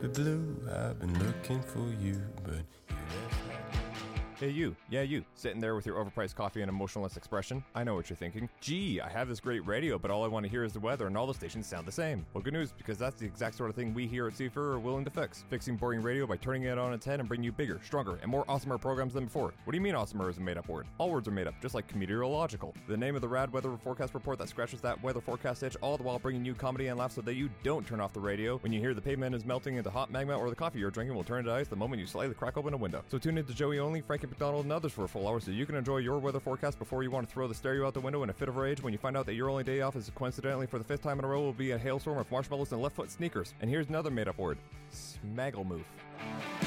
Blue, I've been looking for you, but Hey you, yeah you, sitting there with your overpriced coffee and emotionless expression. I know what you're thinking. Gee, I have this great radio, but all I want to hear is the weather and all the stations sound the same. Well, good news, because that's the exact sort of thing we here at Seafer are willing to fix. Fixing boring radio by turning it on its head and bringing you bigger, stronger, and more awesomer programs than before. What do you mean awesomer is a made-up word? All words are made up, just like meteorological. The name of the rad weather forecast report that scratches that weather forecast itch, all the while bringing you comedy and laughs so that you don't turn off the radio when you hear the pavement is melting into hot magma or the coffee you're drinking will turn into ice the moment you slightly crack open a window. So tune in to Joey Only, Frankie McDonald, and others for a full hour so you can enjoy your weather forecast before you want to throw the stereo out the window in a fit of rage when you find out that your only day off is coincidentally for the 5th time in a row will be a hailstorm of marshmallows and left foot sneakers. And here's another made up word: smagglemoof.